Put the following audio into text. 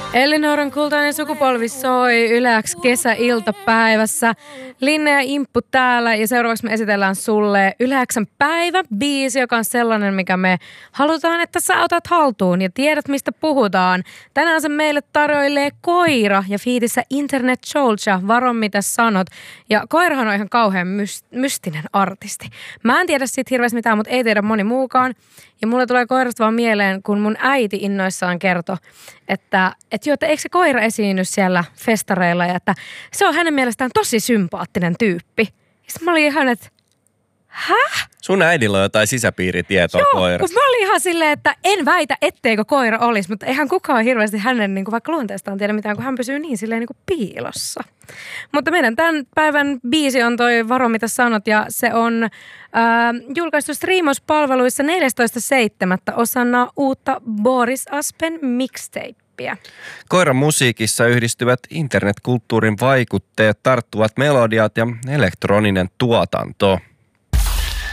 Elinoran kultainen sukupolvi soi Yle X kesäiltapäivässä. Linne ja Imppu täällä ja seuraavaksi me esitellään sulle Yle X:n päiväbiisi, joka on sellainen, mikä me halutaan, että sä otat haltuun ja tiedät, mistä puhutaan. Tänään se meille tarjoilee Koira ja fiitissä Internet Soldier, varo mitä sanot. Ja Koirahan on ihan kauhean mystinen artisti. Mä en tiedä siitä hirveästi mitään, mutta ei tiedä moni muukaan. Ja mulle tulee Koirasta vaan mieleen, kun mun äiti innoissaan kertoi, että eikö se Koira esiinny siellä festareilla ja että se on hänen mielestään tosi sympaattinen tyyppi. Ja mä olin ihan, että Sun äidillä on jotain sisäpiiritietoa Koirasta. Joo, mä olin ihan silleen, että en väitä, etteikö Koira olisi, mutta eihän kukaan hirveästi hänen niin kuin vaikka luonteestaan tiedä mitään, kun hän pysyy niin silleen niin kuin piilossa. Mutta meidän tämän päivän biisi on toi Varo mitä sanot ja se on julkaistu striimauspalveluissa 14.7. osana uutta Boris Aspen mixtapeä. Koiran musiikissa yhdistyvät internetkulttuurin vaikutteet, tarttuvat melodiat ja elektroninen tuotanto.